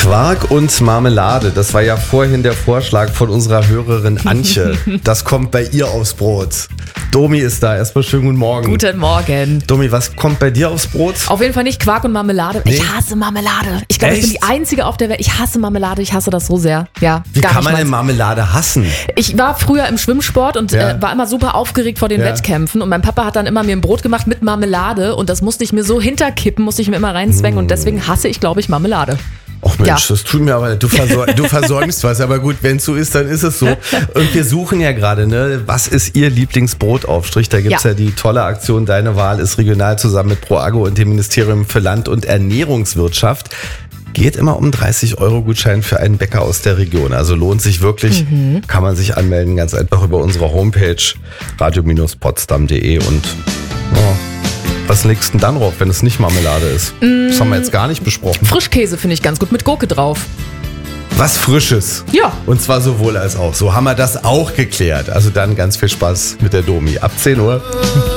Quark und Marmelade, das war ja vorhin der Vorschlag von unserer Hörerin Antje. Das kommt bei ihr aufs Brot. Domi ist da. Erstmal schönen guten Morgen. Guten Morgen. Domi, was kommt bei dir aufs Brot? Auf jeden Fall nicht Quark und Marmelade. Nee. Ich hasse Marmelade. Ich glaube, ich bin die Einzige auf der Welt. Ich hasse Marmelade. Ich hasse das so sehr. Ja, Wie gar kann nicht man denn meins. Marmelade hassen? Ich war früher im Schwimmsport und war immer super aufgeregt vor den Wettkämpfen. Und mein Papa hat dann immer mir ein Brot gemacht mit Marmelade. Und das musste ich mir so hinterkippen, musste ich mir immer reinzwängen. Und deswegen hasse ich, glaube ich, Marmelade. Och Mensch, Ja. das tut mir aber, du versäumst was, aber gut, wenn es so ist, dann ist es so. Und wir suchen ja gerade, ne, was ist Ihr Lieblingsbrotaufstrich? Da gibt's ja die tolle Aktion Deine Wahl ist regional zusammen mit ProAgro und dem Ministerium für Land- und Ernährungswirtschaft. Geht immer um 30-Euro-Gutschein für einen Bäcker aus der Region. Also lohnt sich wirklich, kann man sich anmelden, ganz einfach über unsere Homepage radio-potsdam.de und was legst du denn dann drauf, wenn es nicht Marmelade ist? Das haben wir jetzt gar nicht besprochen. Frischkäse finde ich ganz gut mit Gurke drauf. Was Frisches. Ja. Und zwar sowohl als auch. So haben wir das auch geklärt. Also dann ganz viel Spaß mit der Domi. Ab 10 Uhr.